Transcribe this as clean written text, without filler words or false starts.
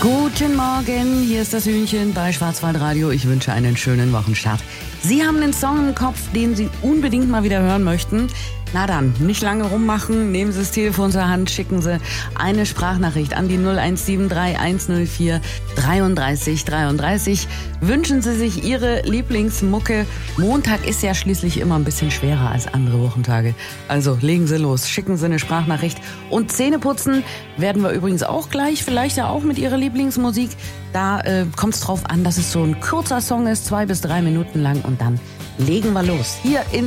Guten Morgen, hier ist das Hühnchen bei Schwarzwaldradio. Ich wünsche einen schönen Wochenstart. Sie haben einen Song im Kopf, den Sie unbedingt mal wieder hören möchten? Na dann, nicht lange rummachen, nehmen Sie das Telefon zur Hand, schicken Sie eine Sprachnachricht an die 0173 104 33 33. Wünschen Sie sich Ihre Lieblingsmucke. Montag ist ja schließlich immer ein bisschen schwerer als andere Wochentage. Also legen Sie los, schicken Sie eine Sprachnachricht. Und Zähneputzen werden wir übrigens auch gleich, vielleicht ja auch mit Ihrer Lieblingsmusik. Da kommt es drauf an, dass es so ein kurzer Song ist, 2 bis 3 Minuten lang, und dann legen wir los. Hier in